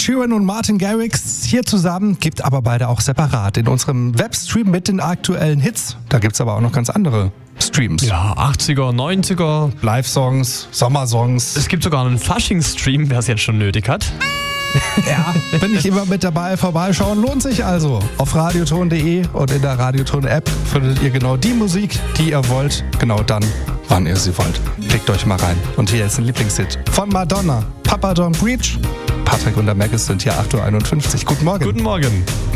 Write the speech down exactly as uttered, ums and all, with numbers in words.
Sheeran und Martin Garrix hier zusammen, gibt aber beide auch separat in unserem Webstream mit den aktuellen Hits. Da gibt es aber auch noch ganz andere Streams. Ja, achtziger, neunziger. Live-Songs, Sommersongs. Es gibt sogar einen Fasching-Stream, wer es jetzt schon nötig hat. Ja, bin ich immer mit dabei. Vorbeischauen lohnt sich also. Auf radioton punkt de und in der Radioton-App findet ihr genau die Musik, die ihr wollt. Genau dann, wann ihr sie wollt. Klickt euch mal rein. Und hier ist ein Lieblingshit von Madonna. Papa Don't Preach. Patrick und der Maggis sind hier acht Uhr einundfünfzig. Guten Morgen. Guten Morgen.